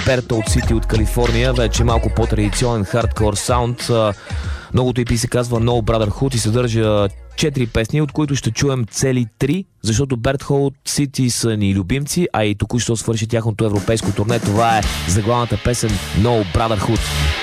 Bertold City от Калифорния, вече малко по-традиционен хардкор саунд. Новото EP се казва No Brotherhood и съдържа 4 песни, от които ще чуем цели 3, защото Bertold City са ни любимци, а и току-що свърши тяхното европейско турне. Това е заглавната песен No Brotherhood.